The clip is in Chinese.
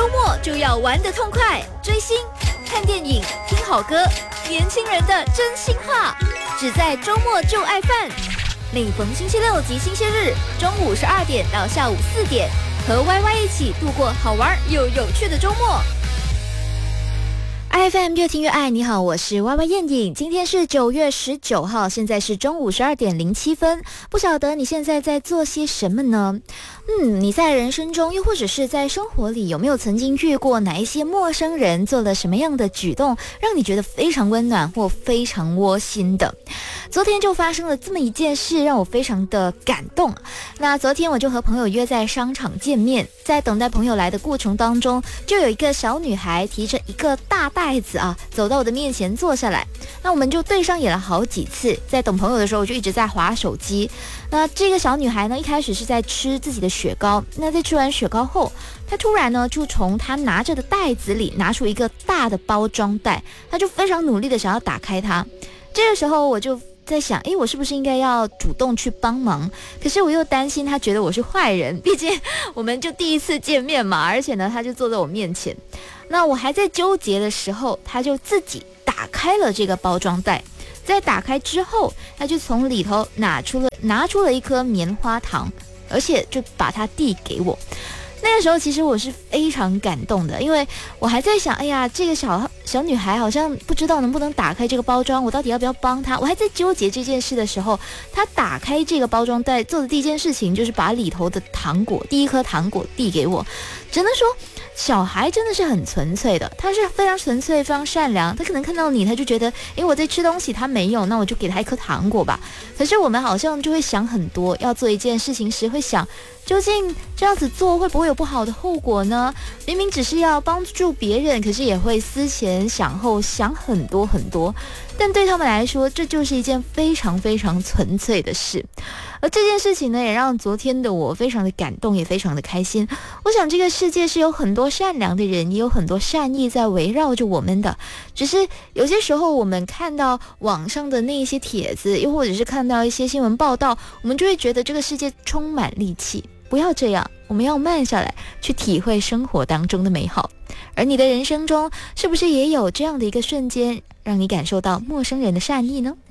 周末就要玩得痛快，追星、看电影、听好歌，年轻人的真心话，只在周末就爱饭。每逢星期六及星期日，中午12点到下午4点，和 YY 一起度过好玩又有趣的周末。IFM 越听越爱，你好，我是 YY 燕颖。今天是9月19号，现在是中午12点07分。不晓得你现在在做些什么呢？你在人生中，又或者是在生活里，有没有曾经遇过哪一些陌生人做了什么样的举动，让你觉得非常温暖或非常窝心的？昨天就发生了这么一件事，让我非常的感动。那昨天我就和朋友约在商场见面，在等待朋友来的过程当中，就有一个小女孩提着一个大袋子走到我的面前坐下来。那我们就对上眼了好几次，在等朋友的时候，我就一直在滑手机。那这个小女孩呢，一开始是在吃自己的雪糕，那在吃完雪糕后，她突然呢就从她拿着的袋子里拿出一个大的包装袋，她就非常努力的想要打开它。这个时候我就在想，我是不是应该要主动去帮忙？可是我又担心他觉得我是坏人，毕竟我们就第一次见面嘛，而且呢，他就坐在我面前。那我还在纠结的时候，他就自己打开了这个包装袋。在打开之后，他就从里头拿出了一颗棉花糖，而且就把它递给我。那个时候其实我是非常感动的，因为我还在想，这个小女孩好像不知道能不能打开这个包装，我到底要不要帮她？我还在纠结这件事的时候，她打开这个包装袋做的第一件事情就是把里头的第一颗糖果递给我。只能说小孩真的是很纯粹的，他是非常纯粹非常善良，他可能看到你，他就觉得我在吃东西，他没有，那我就给他一颗糖果吧。可是我们好像就会想很多，要做一件事情时会想，究竟这样子做会不会有不好的后果呢？明明只是要帮助别人，可是也会思前想后，想很多很多。但对他们来说，这就是一件非常非常纯粹的事。而这件事情呢，也让昨天的我非常的感动，也非常的开心。我想这个世界是有很多善良的人，也有很多善意在围绕着我们的。只是有些时候我们看到网上的那一些帖子，又或者是看到一些新闻报道，我们就会觉得这个世界充满戾气。不要这样，我们要慢下来，去体会生活当中的美好。而你的人生中，是不是也有这样的一个瞬间，让你感受到陌生人的善意呢？